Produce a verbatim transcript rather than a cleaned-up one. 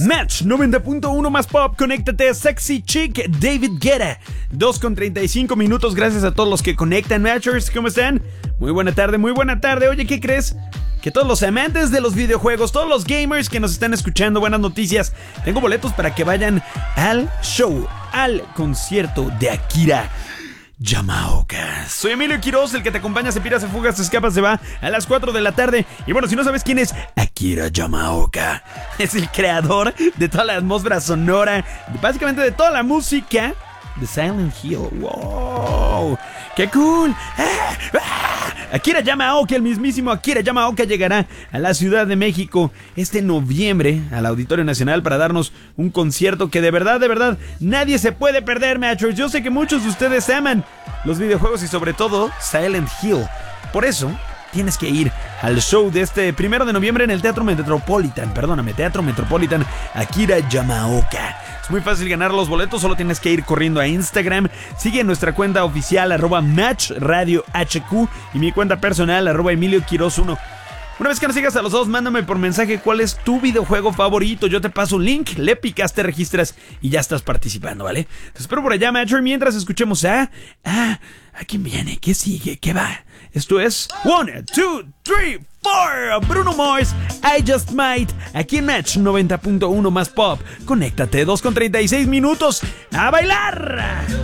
Match noventa punto uno más pop, conéctate, Sexy Chick, David Guetta. dos con treinta y cinco minutos, gracias a todos los que conectan, Matchers, ¿cómo están? Muy buena tarde, muy buena tarde. Oye, ¿qué crees? Que todos los amantes de los videojuegos, todos los gamers que nos están escuchando, buenas noticias. Tengo boletos para que vayan al show, al concierto de Akira Yamaoka. Soy Emilio Quiroz, el que te acompaña, se pira, se fuga, se escapa, se va a las cuatro de la tarde. Y bueno, si no sabes quién es Akira Yamaoka, es el creador de toda la atmósfera sonora, básicamente de toda la música de Silent Hill. ¡Wow! ¡Qué cool! ¡Ah! ¡Ah! Akira Yamaoka, el mismísimo Akira Yamaoka, llegará a la Ciudad de México este noviembre al Auditorio Nacional para darnos un concierto que de verdad, de verdad, nadie se puede perder, Matchers. Yo sé que muchos de ustedes aman los videojuegos y sobre todo Silent Hill. Por eso tienes que ir al show de este primero de noviembre en el Teatro Metropolitan, perdóname, Teatro Metropolitan, Akira Yamaoka. Es muy fácil ganar los boletos, solo tienes que ir corriendo a Instagram. Sigue nuestra cuenta oficial, arroba Match Radio H Q, y mi cuenta personal, arroba Emilio Quiroz uno. Una vez que nos sigas a los dos, mándame por mensaje cuál es tu videojuego favorito. Yo te paso un link, le picas, te registras y ya estás participando, ¿vale? Te espero por allá, Matcher, mientras escuchemos a... Ah, ¿a quién viene? ¿Qué sigue? ¿Qué va? Esto es one, two, three, four. Bruno Mars, I Just Might, aquí en Match noventa punto uno más pop. Conéctate, dos con treinta y seis minutos. ¡A bailar!